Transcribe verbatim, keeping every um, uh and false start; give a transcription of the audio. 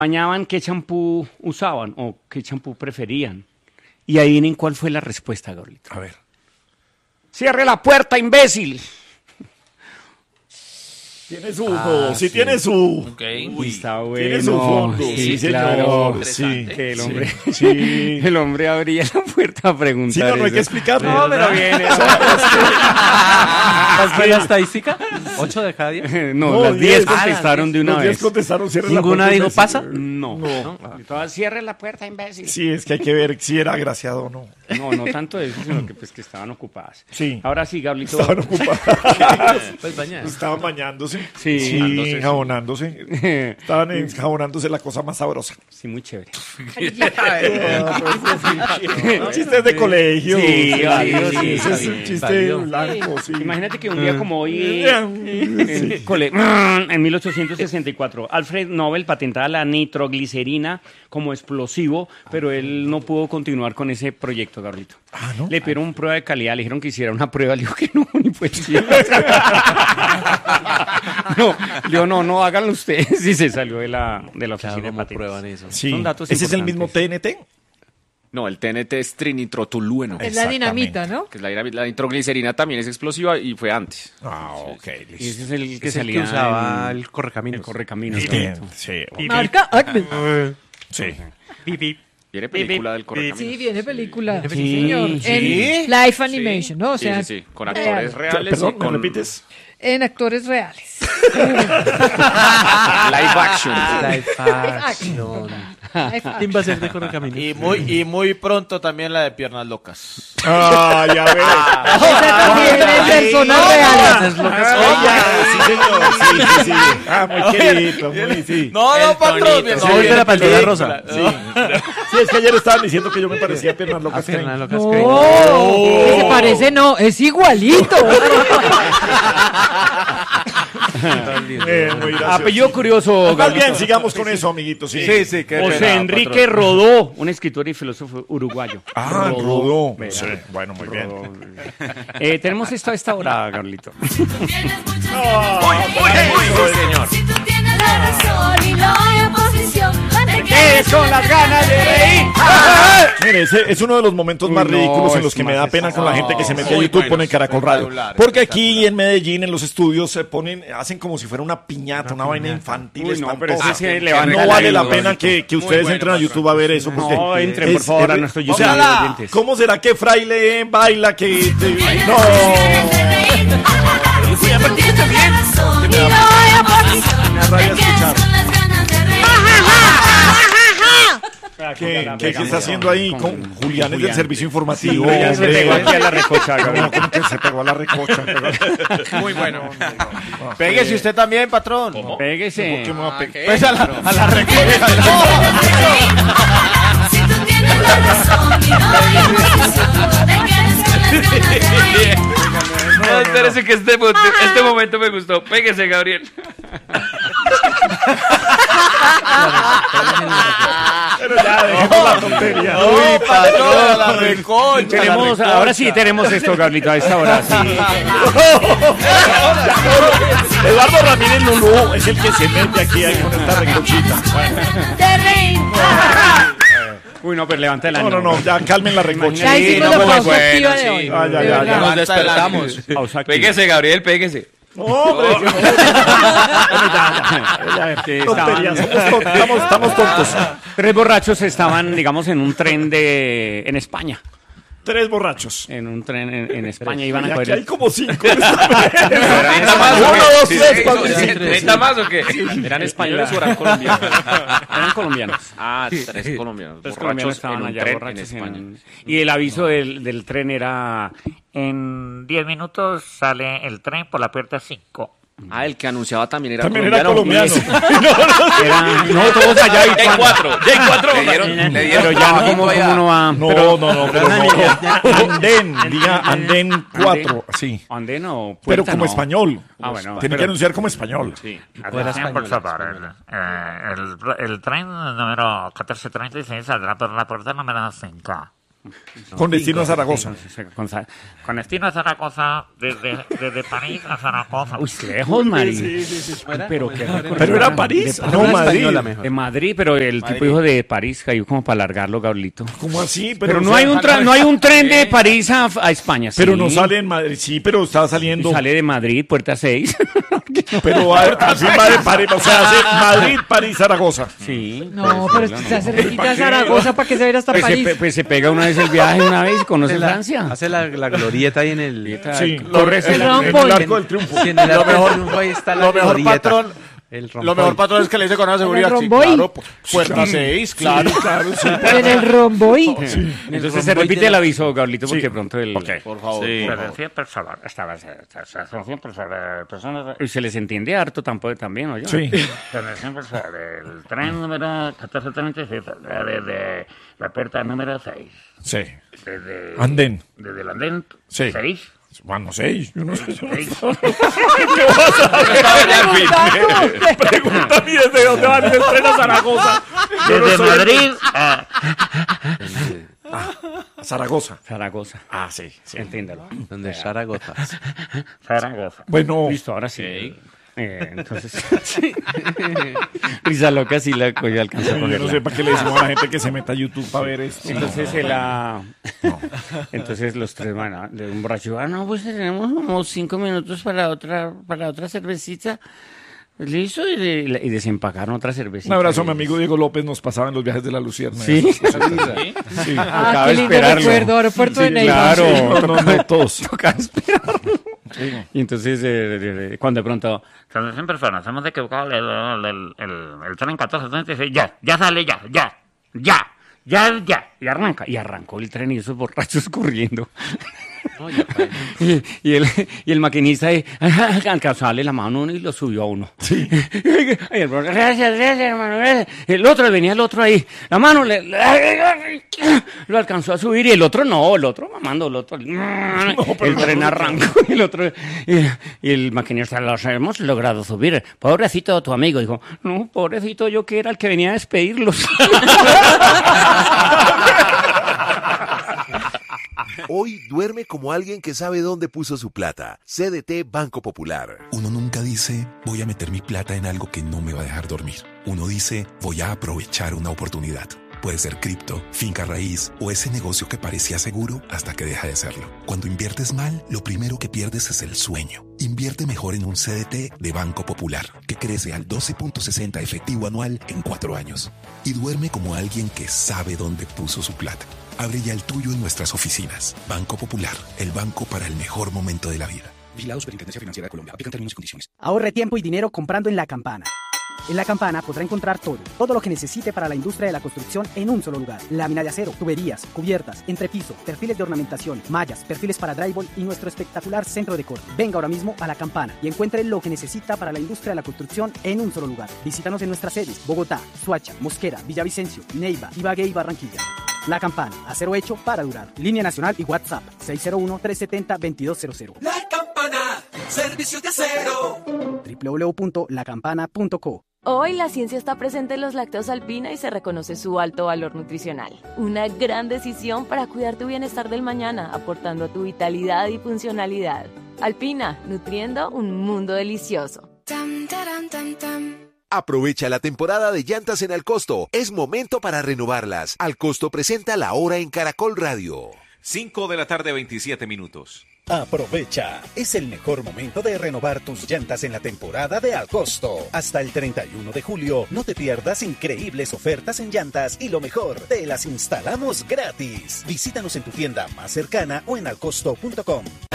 bañaban, ¿qué champú usaban o qué champú preferían? Y adivinen cuál fue la respuesta, Gabrielito. A ver. ¡Cierre la puerta, imbécil! Tiene su, ah, no, sí, sí tiene su. Okay. Uy, está bueno. Tiene su fondo. Sí, sí claro. Sí, que el hombre, sí, sí. el hombre abría la puerta a preguntar. Sí, no, no eso. hay que explicarlo. No, pero viene. ¿Cuál fue la estadística? ¿Ocho de cada diez? No, no, las diez contestaron ah, de una los vez. diez contestaron, cierre la ¿Ninguna puerta. dijo pasa? No. No. no. Todas cierre la puerta, imbécil. Sí, es que hay que ver si era agraciado o no. No, no tanto eso, sino que pues que estaban ocupadas. Sí. Ahora sí, Gablito. Estaban ocupadas. Pues bañadas. Estaban bañándose. Sí. Sí, enjabonándose. Estaban enjabonándose la cosa más sabrosa. Sí, muy chévere. Chistes de colegio. Sí, válido, sí, sí, ese es sí, un chiste válido. blanco, sí. Imagínate que un día como hoy, en, cole- en mil ochocientos sesenta y cuatro, Alfred Nobel patentaba la nitroglicerina como explosivo, pero él no pudo continuar con ese proyecto, Gabrielito. Ah, ¿no? Le pidieron una prueba de calidad, le dijeron que hiciera una prueba, le dijo que no, ni pues. No, le dijo, no, no, háganlo ustedes. Y se salió de la, de la oficina de patentes. Prueban eso? Sí. Son datos ¿Ese es el mismo importantes. T N T? No, el T N T es trinitrotolueno. Es la dinamita, ¿no? Que es la, la nitroglicerina también es explosiva y fue antes. Ah, ok. Y ese es el que Es el salía que usaba en- el correcaminos. el correcaminos. Bien, Gabrielito. sí. Marca Acme. Sí. Viene película del correcaminos. Sí, viene película. Sí, Sí, señor. sí. En live animation, ¿no? O Sí, sea, sí, sí, con actores real. reales Perdón, y con ¿me repites? En actores reales. live action. Live action. ¿Quién va a ser de correcaminos? Y muy, y muy pronto también la de Piernas Locas. Ah, ya ves. Esa también es personas reales. Es lo que Ah, sí, señor. Sí, sí, sí. Ah, muy querido, muy, sí. No, no, patrón. No, de la pantalla rosa. Sí. Sí, es que ayer estaban diciendo que yo me parecía a Piernas Locas. Ah, Fernando Crane. Locas Crane. No, que se parece, no, es igualito. Eh, muy gracioso. Apellido curioso, Más Gabrielito. bien, sigamos con eso, amiguitos. Sí, Sí, sí, qué José pena, Enrique patrón. Rodó, un escritor y filósofo uruguayo. Ah, Rodó. Vea. Sí, bueno, muy bien. Rodó. Eh, tenemos esto a esta hora, Gabrielito. Si tú tienes la razón y no hay oposición, ¿de qué son las ganas de reír? Mire, ese es uno de los momentos más Uy, no, ridículos en es los que me más da pena con la gente que se mete a Muy YouTube, buenos, pone Caracol Radio. espectacular, Porque aquí espectacular. en Medellín, en los estudios, se ponen, hacen como si fuera una piñata, una vaina infantil, Uy, no, pero espantosa. ese sí levanta No la vale la lengua, pena Gabrielito. que, que ustedes bueno, entren a patrón. YouTube a ver eso. Porque No, entren, por es- favor, a es- nuestro YouTube. Ojalá. oyentes. ¿Cómo será que Fraile baila que... te- No. Si tú tienes la razón y no hay oposición, Me arraya ¿de qué escuchar. son las ganas de reír? ¿Qué, qué, qué está haciendo ahí con Julián? Es del servicio informativo. Julián se hombre. pegó aquí a la recocha, No, Gabrielito. ¿cómo que se pegó a la recocha? Muy bueno. Péguese usted también, patrón. Péguese. ¿Qué me va a pegar? Pues a la, a la recocha. Si tú tienes la razón y no hay oposición, ¿de qué son las ganas de reír? No, espérese que este, mo- este momento me gustó. Péguese, Gabriel. Pero ya, dejemos la tontería. Uy, patrón, a la recocha. Tenemos, a la ahora sí tenemos esto, Gabrielito, a esta hora. Sí. Eduardo Ramírez Lulú es el que se mete aquí ahí con esta recochita. De reír. Uy, no, pero levanta el No, ánimo. no, no, ya calmen la recocha. Ya hicimos no, la pues, pausa activa bueno, de sí. hoy. Ah, ya, de ya, verdad. ya. Nos despertamos. Pausa activa. Péguese, Gabriel, péguese. No, hombre, que no. Bueno, ya, ya, ya, Sí, tonterías, estaban- somos tontos, estamos, estamos tontos. Tres borrachos estaban, digamos, en un tren de en España. Tres borrachos. En un tren en, en España iban Y a aquí coger. hay como cinco. en esta mesa. ¿treinta más o Uno, qué? dos, Sí, tres, sí, cuatro, sí, cinco. ¿treinta más o qué? ¿Eran españoles o eran colombianos? Eran colombianos. Ah, tres colombianos. Los colombianos Borrachos estaban en un allá tren borrachos en España. en- y el aviso del, del tren era en diez minutos sale el tren por la puerta cinco. Ah, el que anunciaba también era También era colombiano. colombiano. Era, no, todos allá y Ya hay cuando- cuatro, ya hay cuatro. Le dieron, le dieron pero ya no, trabajito ¿cómo, allá. cómo no va? No, Pero- no, no, pero no. Andén, diga andén cuatro, sí. ¿Andén o Pero puerta? como No. español. Ah, bueno. Tiene que pero- anunciar como español. Sí. Atención, por favor. El, eh, el, el tren número catorce treinta y seis saldrá por la puerta número cinco. Con destino a Zaragoza. Con, Za- Con destino a Zaragoza, desde, desde París a Zaragoza. Uy, lejos, Mari. Sí, sí, sí. Pero, ¿qué Pero era París, De- no Madrid. De Madrid, pero el tipo dijo de París, cayó como para alargarlo, Gablito. ¿Cómo así? Pero, no, o sea, hay un tra- no hay un tren de París a, a España. Pero sí. no sale en Madrid. Sí, pero está saliendo. Y sale de Madrid, puerta seis. Pero a ver, así va de París. O sea, hace Madrid, París, Zaragoza. Sí. No, pero sí, se hace cerquita ¿Para a qué? Zaragoza para que se vaya hasta Pues se, París. pe- pues se pega una vez el viaje, una vez y conoce Hace la- Francia. Hace la, la glorieta ahí en el... Sí, Corres el el- rombo. en el arco del triunfo. Sí, en el Lo arco del mejor- triunfo ahí está la Lo mejor glorieta. patrón, El lo mejor rompoy. patrón es que le dice con una seguridad. Sí, romboy. claro, pu- puerta seis, claro. Sí, claro, sí. En el romboy. Entonces se repite el aviso, Gablito, porque pronto el... Por favor. Sí. por favor. Cien personas, esta vez, son cien personas, personas, Y se les entiende harto tampoco también, ¿oye? Sí. son cien personas, el tren número catorce treinta y siete, desde la puerta número seis, Sí. desde, Andén. desde el andén Sí. seis, Bueno, seis. Yo no sé. seis, Pregúntame desde dónde van el tren a Zaragoza. Yo no desde soy el- Madrid a A Zaragoza. Zaragoza. Ah, sí. sí. Entiéndalo. Donde Zaragoza. Zaragoza. Bueno, Listo, ahora sí. Eh, entonces, risa loca, sí la yo alcanzó a yo no cogerla. sé para qué le decimos a la gente que se meta a YouTube para ver esto. Entonces, el, ah, entonces los tres van a, de un borracho, ah, no, pues tenemos como cinco minutos para otra, para otra cervecita. Listo, y, de- y desempacaron otra cervecita. Un abrazo a mi amigo Diego López, nos pasaba en los viajes de la Lucierna. Sí. Sí. Ah, Tocaba qué lindo esperarlo. recuerdo, aeropuerto de Sí, Neiva. claro. No, no, no, todos. Tocaba esperarlo. Y entonces, eh, eh, eh, cuando de pronto, Son cien personas, hemos equivocado el, el, el, el, el tren catorce treinta y seis, ya, ya sale, ya, ya, ya, ya, ya, y arranca. y arrancó el tren y esos borrachos corriendo. No, ya está. Y, y el, y el maquinista eh, alcanzó a darle la mano a uno y lo subió a uno. Sí. Y el brother, gracias, gracias, hermano. Gracias. El otro, venía el otro ahí. La mano le, le- lo alcanzó a subir y el otro no, el otro mamando, el otro. el tren arrancó y el otro. Y, y el maquinista, los hemos logrado subir. Pobrecito tu amigo. Dijo, no, pobrecito yo que era el que venía a despedirlos. Hoy duerme como alguien que sabe dónde puso su plata. C D T Banco Popular. Uno nunca dice, voy a meter mi plata en algo que no me va a dejar dormir. Uno dice, voy a aprovechar una oportunidad. Puede ser cripto, finca raíz o ese negocio que parecía seguro hasta que deja de serlo. Cuando inviertes mal, lo primero que pierdes es el sueño. Invierte mejor en un C D T de Banco Popular, que crece al doce punto sesenta efectivo anual en cuatro años. Y duerme como alguien que sabe dónde puso su plata. Abre ya el tuyo en nuestras oficinas. Banco Popular, el banco para el mejor momento de la vida. Vigilado Superintendencia Financiera de Colombia. Aplican términos y condiciones. Ahorre tiempo y dinero comprando en La Campana. En La Campana podrá encontrar todo, todo lo que necesite para la industria de la construcción en un solo lugar. Lámina de acero, tuberías, cubiertas, entrepiso, perfiles de ornamentación, mallas, perfiles para drywall y nuestro espectacular centro de corte. Venga ahora mismo a La Campana y encuentre lo que necesita para la industria de la construcción en un solo lugar. Visítanos en nuestras sedes: Bogotá, Soacha, Mosquera, Villavicencio, Neiva, Ibagué y Barranquilla. La Campana, acero hecho para durar. Línea nacional y WhatsApp seis cero uno, tres siete cero, dos dos cero cero. La Campana, servicios de acero. doble u doble u doble u punto la campana punto co. Hoy la ciencia está presente en los lácteos Alpina y se reconoce su alto valor nutricional. Una gran decisión para cuidar tu bienestar del mañana, aportando a tu vitalidad y funcionalidad. Alpina, nutriendo un mundo delicioso. Tam, taram, tam, tam. Aprovecha la temporada de llantas en Alcosto. Es momento para renovarlas. Alcosto presenta La Hora en Caracol Radio. cinco de la tarde, veintisiete minutos. Aprovecha, es el mejor momento de renovar tus llantas en la temporada de Alcosto. Hasta el treinta y uno de julio, no te pierdas increíbles ofertas en llantas y lo mejor, te las instalamos gratis. Visítanos en tu tienda más cercana o en alcosto punto com.